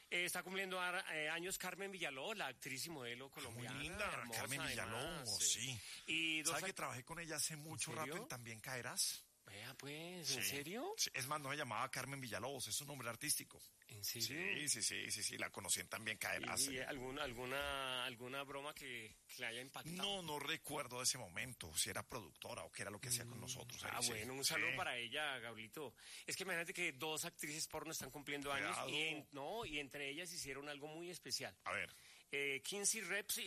Está cumpliendo años Carmen Villalobos, la actriz y modelo colombiana. Muy linda, hermosa, Carmen Villalobos, además, sí. Y ¿Sabes que trabajé con ella hace mucho rato en También Caerás? Vea, pues, ¿en Sí. serio? Sí, es más, no se llamaba Carmen Villalobos, es su nombre artístico. ¿En serio? Sí, la conocí en También Caerás. ¿Y alguna broma que le haya impactado? No recuerdo de ese momento, si era productora o qué era lo que hacía con nosotros. Sí. Bueno, un saludo Sí. para ella, Gablito. Es que imagínate que 2 actrices porno están cumpliendo años y entre ellas hicieron algo muy especial. A ver. Kinsey Reps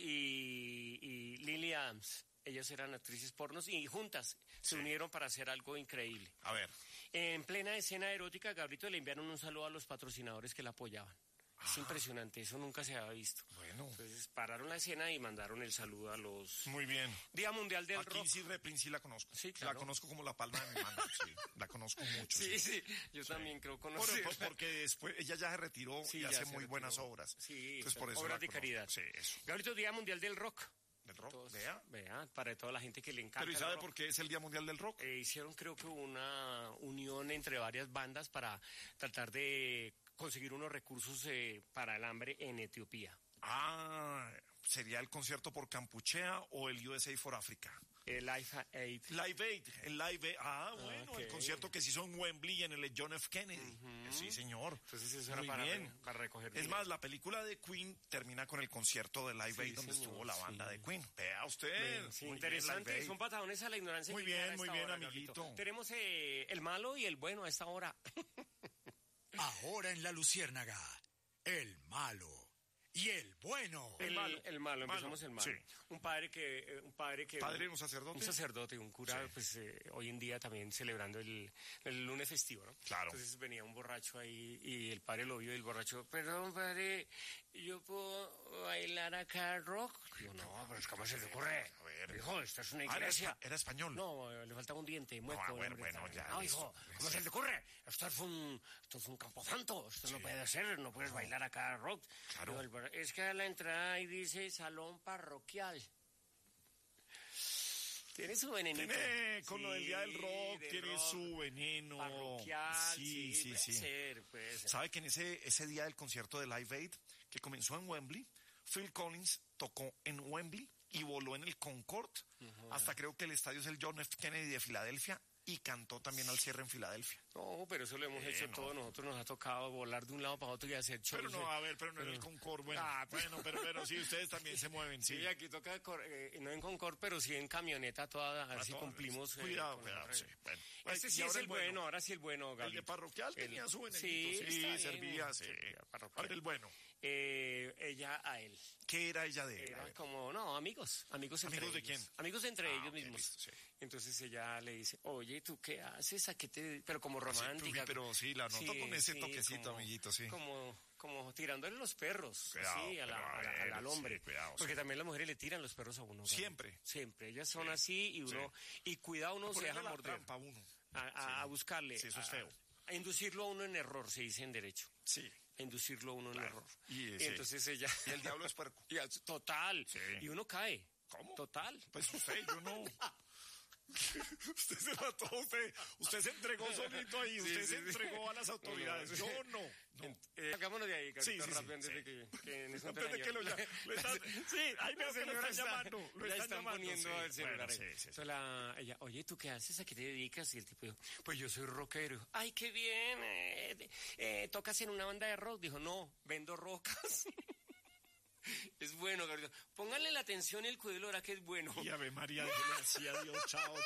y Lily Adams. Ellas eran actrices pornos y juntas se unieron para hacer algo increíble. A ver. En plena escena erótica, Gabrito, le enviaron un saludo a los patrocinadores que la apoyaban. Es impresionante, eso nunca se había visto. Bueno. Entonces pararon la escena y mandaron el saludo a los... Muy bien. Día Mundial del Rock. Kinsey Reprin sí la conozco. Sí, claro. La conozco como la palma de mi mano, sí. La conozco mucho. Sí, yo también creo conocer. Porque después ella ya se retiró y hace muy buenas obras. Sí, entonces, por eso obras de conozco. caridad. Sí, eso. Gabrito, Día Mundial del Rock. ¿Del rock? Entonces, vea, para toda la gente que le encanta. ¿Pero y sabe por qué es el Día Mundial del Rock? Hicieron creo que una unión entre varias bandas para tratar de conseguir unos recursos para el hambre en Etiopía. ¿Sería el concierto por Campuchea o el USA for Africa? El Live Aid. Live Aid. Bueno, okay. El concierto que se hizo en Wembley y en el John F. Kennedy. Sí, señor. Entonces eso muy era bien. para recoger Es dinero. más, la película de Queen termina con el concierto de Live Aid donde estuvo la banda de Queen. Vea usted. Bien, sí, muy interesante. bien, Son patadones a la ignorancia. Muy bien, amiguito. Gabrito. Tenemos el malo y el bueno a esta hora. Ahora en La Luciérnaga, el malo y el bueno. El malo, empezamos el malo. Sí. Un padre que... ¿Padre, un sacerdote? Un sacerdote, un cura, Sí. pues hoy en día también celebrando el lunes festivo, ¿no? Claro. Entonces venía un borracho ahí y el padre lo vio y el borracho, perdón padre, ¿yo puedo bailar acá rock? Yo, no, pero ¿cómo se le ocurre? A ver. Hijo, esto es una iglesia. Era español. No, le faltaba un diente, mueco. Bueno, ya. No, hijo, ¿cómo se te ocurre? Esto es un camposanto, esto no puede ser, no puedes bailar acá rock. Claro. Digo, es que a la entrada ahí dice salón parroquial. Tiene su venenito. Con lo del Día del Rock, tiene su veneno. Parroquial, Sí. Puede ser. ¿Sabe que en ese día del concierto de Live Aid, que comenzó en Wembley, Phil Collins tocó en Wembley y voló en el Concorde, hasta creo que el estadio es el John F. Kennedy de Filadelfia, y cantó también al cierre en Filadelfia. No, pero eso lo hemos hecho todos. Nosotros nos ha tocado volar de un lado para otro y hacer shows. Pero no en el Concorde, pero sí, ustedes también se mueven, sí. Sí, aquí toca, no en Concorde, pero sí en camioneta toda, a ver si cumplimos. Cuidado, sí. Bueno. Este sí es el bueno, ahora sí el bueno, Gabriel. El de parroquial tenía su venenito, sí, servía, sí. Ahora el bueno. Ella a él. ¿Qué era ella de él? Era como, amigos entre ¿Amigos de ellos. quién? Amigos entre ellos okay, mismos. Listo, sí. Entonces ella le dice, oye, ¿tú qué haces? ¿A qué te...? Pero como romántica. Sí, pero sí, la noto con ese toquecito, como, amiguito, sí. Como tirándole los perros, cuidado, sí, al hombre. Sí, cuidado, porque sí. también las mujeres le tiran los perros a uno. Siempre. Siempre. Ellas son así y uno... Y cuidado, uno se deja morder. Trampa uno. A buscarle. Sí, eso es feo. A inducirlo a uno en error, se dice en derecho. Sí. A inducirlo a uno en error. Y entonces ella... Y el diablo es puerco. Total. Sí. Y uno cae. ¿Cómo? Total. Pues yo no. Usted se mató, usted se entregó solito ahí, usted se entregó a las autoridades. Yo no. Hagámonos de ahí, Carlos, rápido, antes de que antes de que lo están, sí, ahí veo que lo están llamando. Lo están poniendo llamando, el celular. Bueno, sí. Entonces ella, oye, ¿tú qué haces? ¿A qué te dedicas? Y el tipo dijo, pues yo soy rockero. Ay, qué bien. ¿Tocas en una banda de rock? Dijo, no, vendo rocas. Es bueno, Gabriel. Pónganle la atención y el cuidado, ahora que es bueno. Y Ave María, gracias a Dios, chao.